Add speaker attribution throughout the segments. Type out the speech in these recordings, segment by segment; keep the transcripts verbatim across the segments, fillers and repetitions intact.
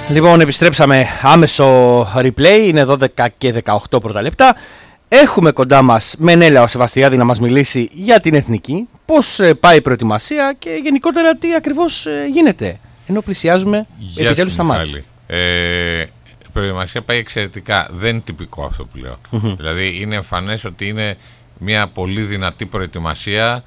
Speaker 1: Λοιπόν, επιστρέψαμε άμεσο replay, είναι δώδεκα και δεκαοκτώ πρώτα λεπτά. Έχουμε κοντά μας Μενέλα ο Σεβαστιάδη να μας μιλήσει για την εθνική, πώς πάει η προετοιμασία και γενικότερα τι ακριβώς γίνεται, ενώ πλησιάζουμε επιτέλους στα μάτια.
Speaker 2: Ε, η προετοιμασία πάει εξαιρετικά, δεν είναι τυπικό αυτό που λέω. Mm-hmm. Δηλαδή είναι εμφανές ότι είναι μια πολύ δυνατή προετοιμασία.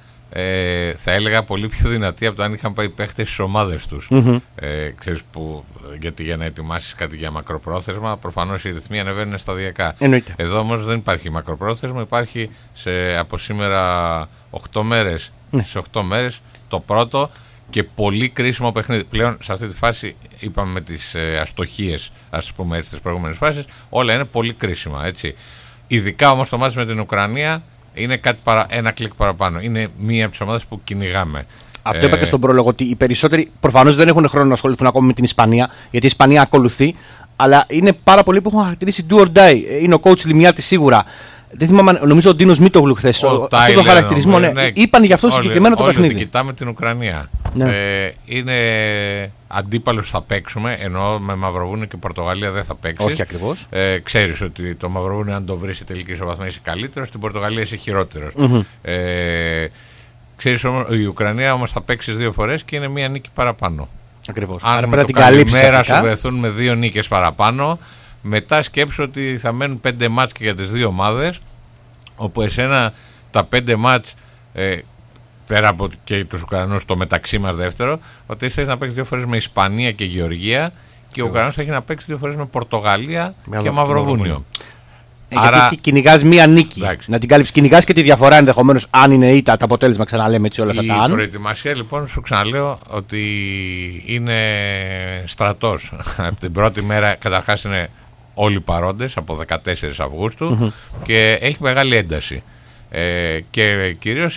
Speaker 2: Ε, θα έλεγα πολύ πιο δυνατή από το αν είχαν πάει παίχτες στις ομάδες τους. Mm-hmm. Ε, ξέρεις που, γιατί για να ετοιμάσεις κάτι για μακροπρόθεσμα, προφανώς οι ρυθμοί ανεβαίνουν σταδιακά.
Speaker 1: Εννοείται.
Speaker 2: Εδώ όμως δεν υπάρχει μακροπρόθεσμα, υπάρχει σε, από σήμερα οκτώ μέρες. Mm. Στις οκτώ μέρες το πρώτο και πολύ κρίσιμο παιχνίδι. Πλέον σε αυτή τη φάση, είπαμε με τις ε, αστοχίες, ας πούμε έτσι, τις προηγούμενες φάσεις, όλα είναι πολύ κρίσιμα. Έτσι. Ειδικά όμως το μάτς με την Ουκρανία. Είναι κάτι παρα, ένα κλικ παραπάνω. Είναι μία από τις ομάδες που κυνηγάμε.
Speaker 1: Αυτό ε... είπα και στον πρόλογο ότι οι περισσότεροι προφανώς δεν έχουν χρόνο να ασχοληθούν ακόμη με την Ισπανία, γιατί η Ισπανία ακολουθεί, αλλά είναι πάρα πολλοί που έχουν χαρακτηρίσει do or die. Είναι ο coach Λιμιάτη σίγουρα. Δεν θυμάμαι, νομίζω ο Ντίνος Μίτογλου χθες. Αυτό το χαρακτηρισμό. Ναι, ναι, είπαν γι' αυτό όλοι, συγκεκριμένο το
Speaker 2: όλοι
Speaker 1: παιχνίδι.
Speaker 2: Ότι κοιτάμε την Ουκρανία. Ναι. Ε, είναι αντίπαλος θα παίξουμε, ενώ με Μαυροβούνιο και Πορτογαλία δεν θα παίξει.
Speaker 1: Όχι ακριβώς.
Speaker 2: Ε, ξέρεις ότι το Μαυροβούνιο, αν το βρει σε τελική ισοβαθμία, είσαι καλύτερος, στην Πορτογαλία είσαι χειρότερος.
Speaker 1: Mm-hmm.
Speaker 2: Ε, ξέρεις όμως, η Ουκρανία όμως θα παίξει δύο φορές και είναι μία νίκη παραπάνω.
Speaker 1: Ακριβώς.
Speaker 2: Αν με το καλημέρα σου βρεθούν με δύο νίκες παραπάνω, μετά σκέψου ότι θα μένουν πέντε μάτς και για τις δύο ομάδες, όπου εσένα τα πέντε μάτς, ε, πέρα από και τους Ουκρανούς το μεταξύ μας δεύτερο, ότι εσύ θες να παίξεις δύο φορές με Ισπανία και Γεωργία και ο Ουκρανός θα έχει να παίξει δύο φορές με Πορτογαλία με και Μαυροβούνιο.
Speaker 1: Ε, Άρα, γιατί κυνηγάς μία νίκη, εντάξει, να την κάλυψεις, κυνηγάς και τη διαφορά ενδεχομένως αν είναι ήττα το αποτέλεσμα, ξαναλέμε έτσι όλα αυτά τα αν.
Speaker 2: Η προετοιμασία λοιπόν σου ξαναλέω ότι είναι στρατός. Από την πρώτη μέρα καταρχάς είναι όλοι παρόντες από δεκατέσσερις Αυγούστου mm-hmm. και έχει μεγάλη ένταση. Ε, και κυρίως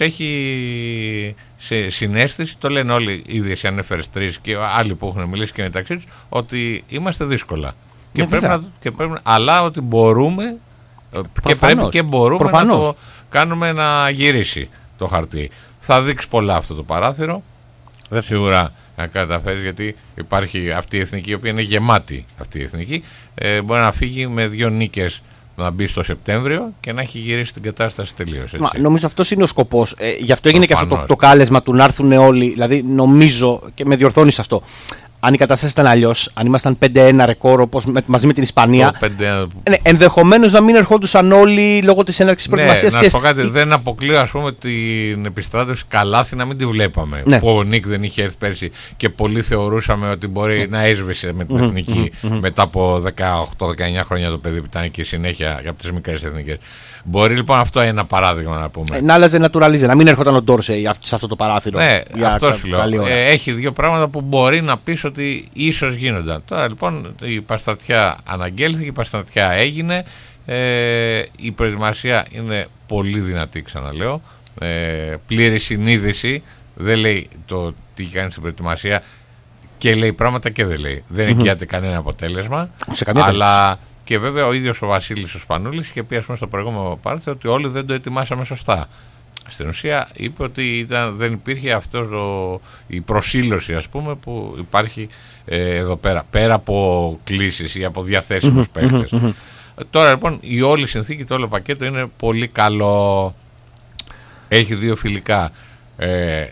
Speaker 2: έχει σε συναίσθηση, το λένε όλοι οι ίδιες οι ανέφερες τρεις και άλλοι που έχουν μιλήσει και μεταξύ τους, ότι είμαστε δύσκολα. Και
Speaker 1: ναι,
Speaker 2: πρέπει να, και πρέπει, αλλά ότι μπορούμε
Speaker 1: προφανώς,
Speaker 2: και πρέπει και μπορούμε
Speaker 1: προφανώς.
Speaker 2: να το κάνουμε να γυρίσει το χαρτί. Θα δείξει πολλά αυτό το παράθυρο. Δεν σίγουρα να καταφέρεις, γιατί υπάρχει αυτή η εθνική, η οποία είναι γεμάτη αυτή η εθνική. Ε, μπορεί να φύγει με δύο νίκες, να μπει στο Σεπτέμβριο και να έχει γυρίσει την κατάσταση τελείως. Μα,
Speaker 1: νομίζω αυτός είναι ο σκοπός. Ε, γι' αυτό έγινε προφανώς και αυτό το, το κάλεσμα του να έρθουν όλοι. Δηλαδή, νομίζω και με διορθώνεις αυτό. Αν η κατάσταση ήταν αλλιώς, αν ήμασταν πέντε ένα ρεκόρ όπως με, μαζί με την Ισπανία, πέντε... ναι, ενδεχομένως να μην ερχόντουσαν όλοι λόγω της έναρξης της προετοιμασίας.
Speaker 2: Ναι, να σου πω κάτι, δεν αποκλείω ας πούμε την επιστράτευση Καλάθη να μην τη βλέπαμε. Ναι. Που ο Νίκ δεν είχε έρθει πέρσι και πολλοί θεωρούσαμε ότι μπορεί mm. να έσβησε με την mm-hmm. εθνική mm-hmm. μετά από δεκαοκτώ δεκαεννιά χρόνια το παιδί που ήταν εκεί συνέχεια από τις μικρές εθνικές. Μπορεί λοιπόν αυτό ένα παράδειγμα να πούμε.
Speaker 1: Ε, να άλλαζε naturalize, να μην έρχονταν ο Ντόρσεϊ σε αυτό το παράθυρο.
Speaker 2: Ναι, αυτό σου λέω. Ε, έχει δύο πράγματα που μπορεί να πεις ότι ίσως γίνονταν. Τώρα λοιπόν η παστατιά αναγγέλθηκε, η παστατιά έγινε. Ε, η προετοιμασία είναι πολύ δυνατή, ξαναλέω. Ε, πλήρη συνείδηση. Δεν λέει το τι κάνει στην προετοιμασία και λέει πράγματα και δεν λέει. Δεν εγγυάται mm-hmm. κανένα αποτέλεσμα.
Speaker 1: Σε καμία
Speaker 2: αλλά.
Speaker 1: Τέλος.
Speaker 2: Και βέβαια ο ίδιος ο Βασίλης ο Σπανούλης είχε πει, ας πούμε, στο προηγούμενο παράθυρο ότι όλοι δεν το ετοιμάσαμε σωστά. Στην ουσία είπε ότι ήταν, δεν υπήρχε αυτό το, η προσήλωση, ας πούμε, που υπάρχει ε, εδώ πέρα, πέρα από κλήσεις ή από διαθέσιμους mm-hmm, παίχτες. Mm-hmm. Τώρα λοιπόν η όλη συνθήκη, το όλο πακέτο είναι πολύ καλό. Έχει δύο φιλικά. Ε,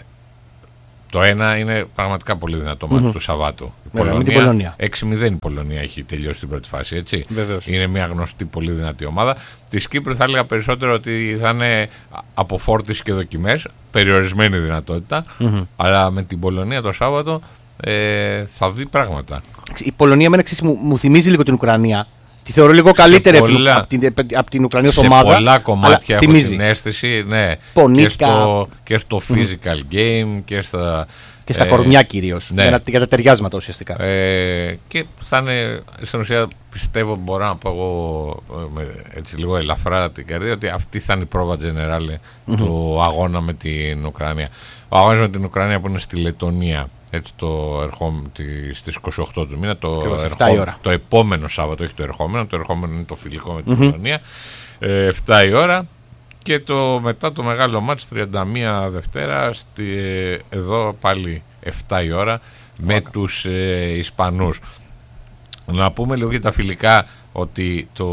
Speaker 2: Το ένα είναι πραγματικά πολύ δυνατό μάτι mm-hmm. του Σαββάτου. Η
Speaker 1: Βέβαια, Πολωνία, Πολωνία.
Speaker 2: έξι μηδέν η Πολωνία έχει τελειώσει την πρώτη φάση, έτσι.
Speaker 1: Βεβαίως.
Speaker 2: Είναι μια γνωστή πολύ δυνατή ομάδα. Της Κύπρου θα έλεγα περισσότερο ότι θα είναι από φόρτιση και δοκιμές, περιορισμένη δυνατότητα, mm-hmm. αλλά με την Πολωνία το Σάββατο ε, θα δει πράγματα.
Speaker 1: Η Πολωνία με ένα μου, μου θυμίζει λίγο την Ουκρανία. Τη θεωρώ λίγο καλύτερη πολλά, από, την, από την Ουκρανία
Speaker 2: σε
Speaker 1: ομάδα.
Speaker 2: Σε πολλά κομμάτια έχω την αίσθηση, ναι. Και στο, και στο physical mm. game και στα,
Speaker 1: και στα ε, κορμιά κυρίως, ναι. για, για τα ταιριάσματα ουσιαστικά.
Speaker 2: Ε, και θα είναι, στην ουσία πιστεύω, μπορώ να πω εγώ με, έτσι λίγο ελαφρά την καρδία, ότι αυτή θα είναι η πρόβα generale mm-hmm. του αγώνα με την Ουκρανία. Ο αγώνας με την Ουκρανία που είναι στη Λετωνία. Έτσι το ερχόμενο στις είκοσι οκτώ του μήνα, το, ερχό, το επόμενο Σάββατο, όχι το ερχόμενο, το ερχόμενο είναι το φιλικό με την Πολωνία, mm-hmm. ε, επτά η ώρα, και το, μετά το μεγάλο μάτς τριάντα μία Δευτέρα, στη, εδώ πάλι επτά η ώρα, με τους ε, Ισπανούς. Να πούμε λίγο για τα φιλικά ότι το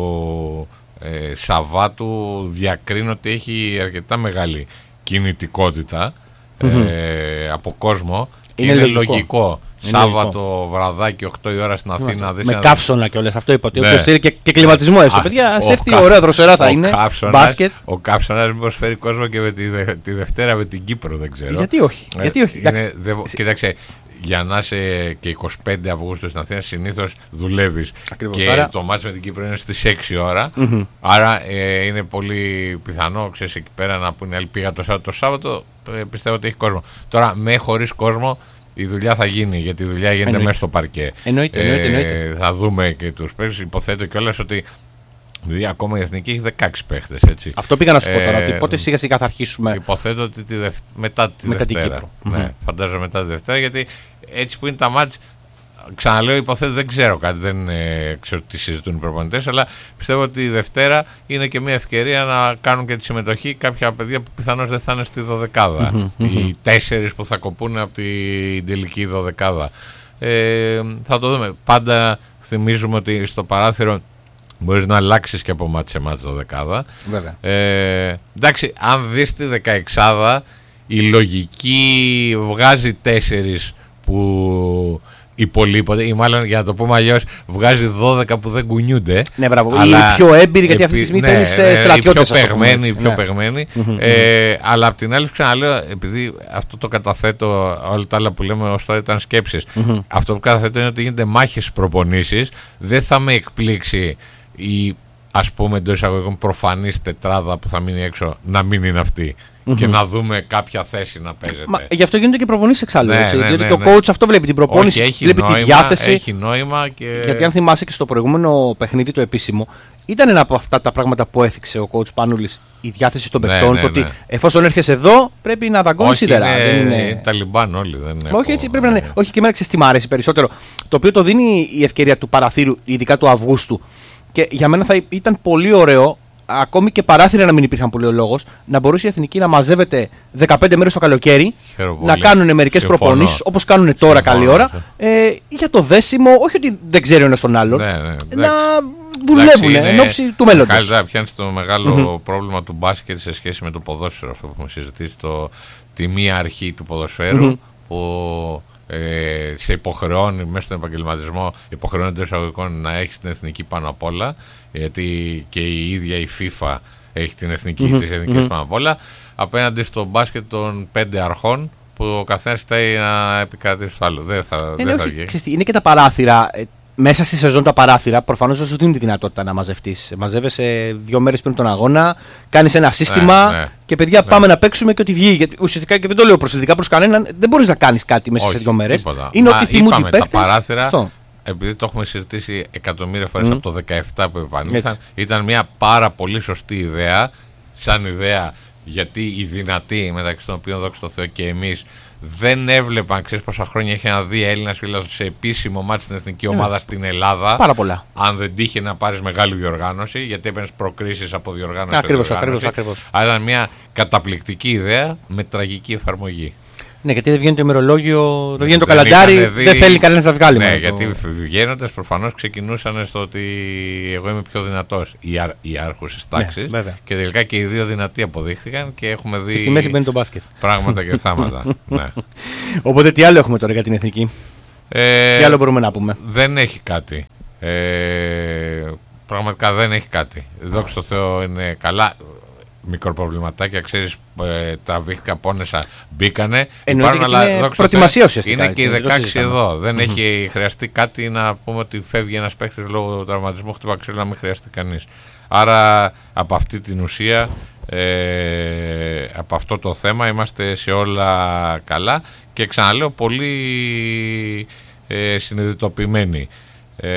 Speaker 2: ε, Σαββάτου διακρίνω ότι έχει αρκετά μεγάλη κινητικότητα mm-hmm. ε, από κόσμο και είναι, είναι λογικό. λογικό. Είναι Σάββατο λογικό. Βραδάκι οκτώ η ώρα στην Αθήνα.
Speaker 1: Με καύσωνα και όλες αυτό είπα ότι ναι. θέλει και, και κλιματισμό έστω. Α, παιδιά, ας έρθει κα... ωραία δροσερά θα ο είναι. Κάψονας, μπάσκετ.
Speaker 2: Ο Κάψονας μήπως φέρει κόσμο και με τη, δε, τη Δευτέρα με την Κύπρο, δεν ξέρω.
Speaker 1: Γιατί όχι. Ε, γιατί όχι.
Speaker 2: Είναι, δε, κοίταξε, για να είσαι και εικοστή πέμπτη Αυγούστου στην Αθήνα, συνήθως δουλεύεις. Και άρα... το μάτς με την Κύπρο είναι στις έξι ώρα. Mm-hmm. Άρα ε, είναι πολύ πιθανό, ξέρεις, εκεί πέρα να πούνε άλλοι πήγα το Σάββατο. Το Σάββατο ε, πιστεύω ότι έχει κόσμο. Τώρα με χωρίς κόσμο η δουλειά θα γίνει, γιατί η δουλειά γίνεται εννοείται. Μέσα στο παρκέ.
Speaker 1: Εννοείται, εννοείται, εννοείται.
Speaker 2: Ε, θα δούμε και τους παίκτες. Υποθέτω κιόλας ότι δηλαδή ακόμα η Εθνική έχει δεκαέξι παίχτες. Έτσι.
Speaker 1: Αυτό πήγα να σου πω τώρα. Ε, ότι πότε σιγά σιγά θα αρχίσουμε.
Speaker 2: Υποθέτω ότι τη δευ... μετά τη μετά Δευτέρα. Την Κύπρο. Ναι, mm-hmm. Φαντάζομαι μετά τη Δευτέρα, γιατί έτσι που είναι τα μάτς. Ξαναλέω, υποθέτω, δεν ξέρω κάτι, δεν ε, ξέρω τι συζητούν οι προπονητές, αλλά πιστεύω ότι η Δευτέρα είναι και μια ευκαιρία να κάνουν και τη συμμετοχή κάποια παιδιά που πιθανώς δεν θα είναι στη δωδεκάδα. Mm-hmm, mm-hmm. Οι τέσσερις που θα κοπούν από την τελική δωδεκάδα. Ε, θα το δούμε. Πάντα θυμίζουμε ότι στο παράθυρο μπορείς να αλλάξεις και από μάτς σε μάτς δωδεκάδα.
Speaker 1: Βέβαια.
Speaker 2: Ε, εντάξει, αν δεις τη δεκαεξάδα, η λογική βγάζει τέσσερις που υπολείπονται, ή μάλλον για να το πούμε αλλιώς, βγάζει δώδεκα που δεν κουνιούνται.
Speaker 1: Ναι, μπράβο. Αλλά οι πιο έμπειροι, γιατί αυτή τη στιγμή ναι, θέλει ναι, στρατιώτες.
Speaker 2: Οι πιο παιγμένοι, οι πιο ναι. παιγμένοι. Mm-hmm. Ε, αλλά απ' την άλλη, ξαναλέω, επειδή αυτό το καταθέτω, όλα τα άλλα που λέμε ως τώρα ήταν σκέψεις. Mm-hmm. Αυτό που καταθέτω είναι ότι γίνεται μάχες προπονήσεις. Δεν θα με εκπλήξει η, ας πούμε, εντός εισαγωγικών προφανής τετράδα που θα μείνει έξω να μην είναι αυτή. Mm-hmm. Και να δούμε κάποια θέση να παίζεται.
Speaker 1: Μα, γι' αυτό γίνονται και προπονήσεις εξάλλου.
Speaker 2: Ναι, ναι,
Speaker 1: διότι
Speaker 2: ναι,
Speaker 1: και
Speaker 2: ναι.
Speaker 1: ο coach αυτό βλέπει την προπόνηση,
Speaker 2: όχι,
Speaker 1: βλέπει
Speaker 2: νόημα,
Speaker 1: τη διάθεση.
Speaker 2: Έχει νόημα και...
Speaker 1: Γιατί αν θυμάσαι και στο προηγούμενο παιχνίδι το επίσημο, ήταν ένα από αυτά τα πράγματα που έθιξε ο coach Πανούλης, η διάθεση των παιχτών.
Speaker 2: Ναι, ναι,
Speaker 1: το
Speaker 2: ναι.
Speaker 1: ότι εφόσον έρχεσαι εδώ πρέπει να δαγκώνεις σίδερα.
Speaker 2: Είναι,
Speaker 1: δεν είναι...
Speaker 2: είναι Ταλιμπάν όλοι. Δεν είναι
Speaker 1: όχι, έτσι πρέπει να είναι. Όχι, και εμένα ξέρεις τι μ' άρεσε περισσότερο. Το οποίο το δίνει η ευκαιρία του παραθύρου, ειδικά του Αυγούστου. Και για μένα θα ήταν πολύ ωραίο. Ακόμη και παράθυρα να μην υπήρχαν πολύ ο λόγος, να μπορούσε η Εθνική να μαζεύεται δεκαπέντε μέρες το καλοκαίρι, να κάνουν μερικές προπονήσεις όπως κάνουν τώρα. Συμφωνώ. Καλή ώρα, ε, για το δέσιμο, όχι ότι δεν ξέρει ο ένας τον άλλον, ναι, ναι, να δουλεύουν εν ώψη του μέλλοντος.
Speaker 2: Χάλιζα, πιάνεις το μεγάλο mm-hmm. πρόβλημα του μπάσκετ σε σχέση με το ποδόσφαιρο, αυτό που έχουμε συζητήσει, το, τη μία αρχή του ποδοσφαίρου, mm-hmm. που ε, σε υποχρεώνει μέσα στον επαγγελματισμό, υποχρεώνει εντός εισαγωγικών να έχει την εθνική πάνω απ' όλα, γιατί και η ίδια η FIFA έχει την εθνική, mm-hmm. τις εθνικές mm-hmm. πάνω απ' όλα, απέναντι στο μπάσκετ των πέντε αρχών που ο καθένας κοιτάει να επικρατήσει το άλλο. Δεν θα,
Speaker 1: ε,
Speaker 2: δεν
Speaker 1: ναι,
Speaker 2: θα
Speaker 1: όχι,
Speaker 2: βγει.
Speaker 1: Ξέρετε, είναι και τα παράθυρα. Ε, μέσα στη σεζόν τα παράθυρα προφανώς δεν σου δίνουν τη δυνατότητα να μαζευτείς. Μαζεύεσαι δύο μέρες πριν τον αγώνα, κάνεις ένα σύστημα ναι, ναι, και παιδιά ναι. πάμε να παίξουμε και ό,τι βγει. Γιατί ουσιαστικά, και δεν το λέω προσεκτικά προς κανέναν, δεν μπορείς να κάνεις κάτι μέσα όχι, σε δύο μέρες.
Speaker 2: Τίποτα.
Speaker 1: Είναι ό,τι θυμούνται οι παίκτες.
Speaker 2: Τα παράθυρα,
Speaker 1: αυτό.
Speaker 2: Επειδή το έχουμε συζητήσει εκατομμύρια φορές mm. από το δεκαεπτά που επανήλθαν, ήταν μια πάρα πολύ σωστή ιδέα, σαν ιδέα, γιατί οι δυνατοί, μεταξύ των οποίων δόξα τω Θεώ και εμείς, δεν έβλεπαν, ξέρεις πόσα χρόνια έχει να δει Έλληνας φίλος σε επίσημο μάτι στην εθνική ομάδα yeah. στην Ελλάδα.
Speaker 1: Πάρα πολλά.
Speaker 2: Αν δεν τύχε να πάρεις μεγάλη διοργάνωση, γιατί έπαιρνες προκρίσεις από διοργάνωση.
Speaker 1: Ακριβώς, ακριβώς, ακριβώς.
Speaker 2: Αλλά ήταν μια καταπληκτική ιδέα με τραγική εφαρμογή.
Speaker 1: Ναι, γιατί δεν βγαίνει το ημερολόγιο, δεν βγαίνει το καλαντάρι, δει... δεν θέλει κανένας να βγάλει.
Speaker 2: Ναι,
Speaker 1: το...
Speaker 2: γιατί βγαίνοντας προφανώς ξεκινούσαν στο ότι εγώ είμαι πιο δυνατός, οι, αρ... οι άρχουσες τάξεις. Ναι, και τελικά και οι δύο δυνατοί αποδείχθηκαν και έχουμε δει.
Speaker 1: Και στη μέση μπαίνει το μπάσκετ.
Speaker 2: Πράγματα και θάματα. Ναι.
Speaker 1: Οπότε τι άλλο έχουμε τώρα για την εθνική, ε... τι άλλο μπορούμε να πούμε.
Speaker 2: Δεν έχει κάτι. Ε... Πραγματικά δεν έχει κάτι. Δόξα τω Θεώ είναι καλά. Μικροπροβληματάκια, ξέρεις, ε, τραβήχτηκα, πόνεσα, μπήκανε.
Speaker 1: Υπάρχουν, αλλά είναι προετοιμασία ουσιαστικά.
Speaker 2: Είναι και οι δεκαέξι εδώ. Δεν mm-hmm. έχει χρειαστεί κάτι να πούμε ότι φεύγει ένας παίκτης λόγω τραυματισμού, χτύπα ξύλο, να μην χρειαστεί κανείς. Άρα από αυτή την ουσία, ε, από αυτό το θέμα είμαστε σε όλα καλά και ξαναλέω πολύ ε, συνειδητοποιημένοι. Ε,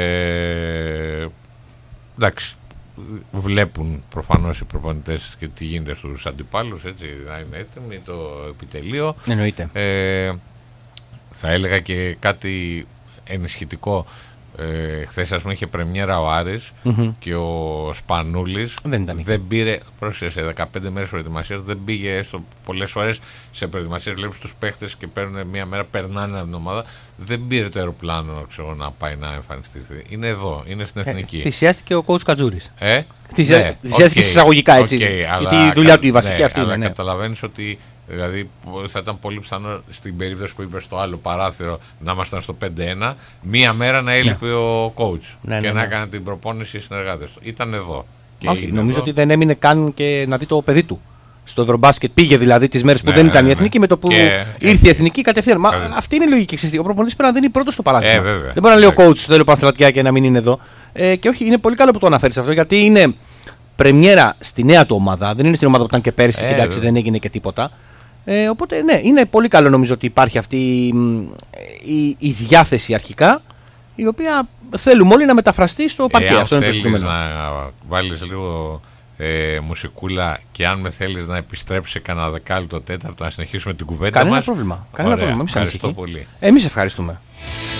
Speaker 2: εντάξει. Βλέπουν προφανώς οι προπονητές και τι γίνεται στους αντιπάλους, έτσι, να είναι έτοιμοι το επιτελείο.
Speaker 1: Εννοείται.
Speaker 2: Ε, θα έλεγα και κάτι ενισχυτικό. Ε, χθες ας πούμε είχε πρεμιέρα ο Άρης mm-hmm. και ο Σπανούλης
Speaker 1: δεν,
Speaker 2: δεν πήρε, πρόσεχε, σε δεκαπέντε μέρες προετοιμασίας δεν πήγε έστω πολλές φορές σε προετοιμασίες, βλέπεις τους παίχτες και παίρνουν μία μέρα, περνάνε από την ομάδα, δεν πήρε το αεροπλάνο ξέρω, να πάει να εμφανιστεί. Είναι εδώ, είναι στην Εθνική.
Speaker 1: Ε, θυσιάστηκε ο coach Κατζούρης.
Speaker 2: Ε,
Speaker 1: Θυσιά, ναι, θυσιάστηκε okay, εισαγωγικά έτσι. Okay, γιατί η δουλειά του η βασική ναι, αυτή
Speaker 2: αλλά
Speaker 1: είναι. Ναι.
Speaker 2: Καταλαβαίνεις ότι δηλαδή θα ήταν πολύ πιθανό στην περίπτωση που είπε στο άλλο παράθυρο να ήμασταν στο πέντε ένα, μία μέρα να έλειπε ναι. ο coach ναι, και ναι, ναι. να έκανε την προπόνηση οι συνεργάτες του. Ήταν εδώ. Και
Speaker 1: όχι, νομίζω εδώ. Ότι δεν έμεινε καν και να δει το παιδί του. Στο Ευρωμπάσκετ πήγε δηλαδή τις μέρες που ναι, δεν ήταν ναι, η εθνική, ναι. με το που και, ήρθε η εθνική κατευθείαν. Μα ε, αυτή είναι η λογική. Ο προπονητής πρέπει να δίνει πρώτο στο παράδειγμα.
Speaker 2: Ε, βέβαια,
Speaker 1: δεν μπορεί να λέει ο coach θέλω Πανστρατιά και να μην είναι εδώ. Ε, και όχι, είναι πολύ καλό που το αναφέρεις αυτό γιατί είναι πρεμιέρα στη νέα του ομάδα. Δεν είναι στην ομάδα που ήταν και πέρσι ε, και εντάξει, δεν έγινε και τίποτα. Ε, οπότε ναι, είναι πολύ καλό νομίζω ότι υπάρχει αυτή η, η διάθεση αρχικά η οποία θέλουμε όλοι να μεταφραστεί στο παρκέ.
Speaker 2: Ε,
Speaker 1: αυτό είναι το ζητούμενο.
Speaker 2: Να βάλεις λίγο ε, μουσικούλα και αν με θέλεις να επιστρέψει κανένα δεκάλεπτο τέταρτο να συνεχίσουμε την κουβέντα
Speaker 1: κανένα
Speaker 2: μας.
Speaker 1: Πρόβλημα. Κανένα πρόβλημα.
Speaker 2: Ευχαριστώ πολύ.
Speaker 1: Εμείς ευχαριστούμε.